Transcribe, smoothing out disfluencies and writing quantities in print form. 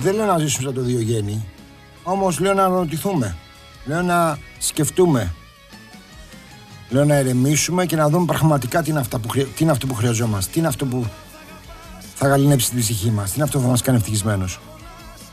δεν λέω να ζήσουμε σαν το Διογέννη, όμως λέω να αναρωτηθούμε, λέω να σκεφτούμε, λέω να ηρεμήσουμε και να δούμε πραγματικά τι είναι αυτό που χρειαζόμαστε, τι είναι αυτό που θα γαληνέψει την ψυχή μας, τι είναι αυτό που θα μας κάνει ευτυχισμένους.